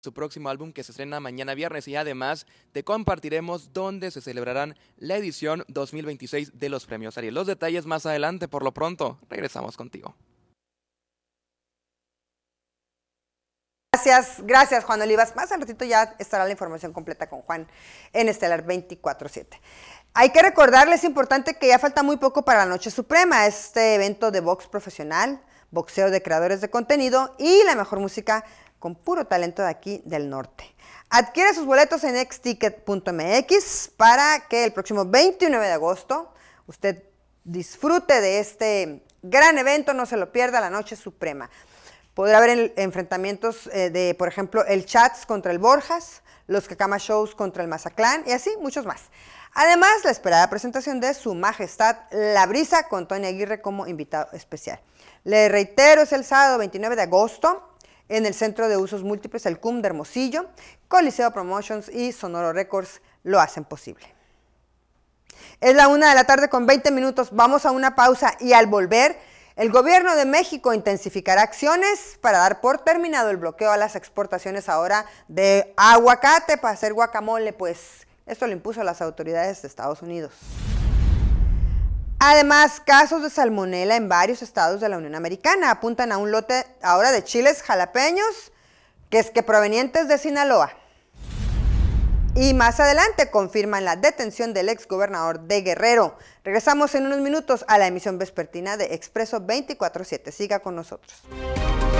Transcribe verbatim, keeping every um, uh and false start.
su próximo álbum que se estrena mañana viernes y además te compartiremos dónde se celebrarán la edición dos mil veintiséis de los premios Ariel. Los detalles más adelante, por lo pronto, regresamos contigo. Gracias, gracias Juan Olivas. Más al ratito ya estará la información completa con Juan en Estelar veinticuatro siete. Hay que recordarles, es importante que ya falta muy poco para la Noche Suprema, este evento de box profesional, boxeo de creadores de contenido y la mejor música con puro talento de aquí del norte. Adquiere sus boletos en ex ticket punto m x para que el próximo veintinueve de agosto usted disfrute de este gran evento, no se lo pierda, la Noche Suprema. Podrá haber enfrentamientos eh, de, por ejemplo, el Chats contra el Borjas, los Cacama Shows contra el Mazatlán y así muchos más. Además, la esperada presentación de Su Majestad La Brisa con Tony Aguirre como invitado especial. Le reitero, es el sábado veintinueve de agosto en el Centro de Usos Múltiples, el C U M de Hermosillo. Coliseo Promotions y Sonoro Records lo hacen posible. Es la una de la tarde con veinte minutos. Vamos a una pausa y al volver, el gobierno de México intensificará acciones para dar por terminado el bloqueo a las exportaciones ahora de aguacate para hacer guacamole, pues esto lo impuso a las autoridades de Estados Unidos. Además, casos de salmonela en varios estados de la Unión Americana apuntan a un lote ahora de chiles jalapeños, que es que provenientes de Sinaloa. Y más adelante confirman la detención del exgobernador de Guerrero. Regresamos en unos minutos a la emisión vespertina de Expreso veinticuatro siete. Siga con nosotros.